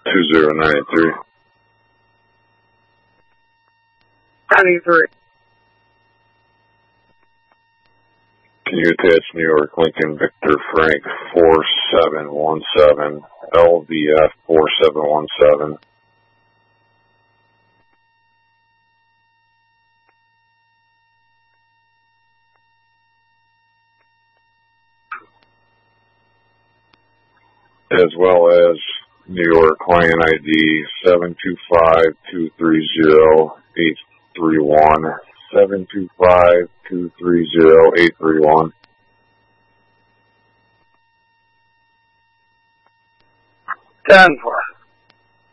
2093. 93. Can you attach New York Lincoln Victor Frank 4717, LVF 4717? As well as New York client ID 725-230-831, 725-230-831. 10-4.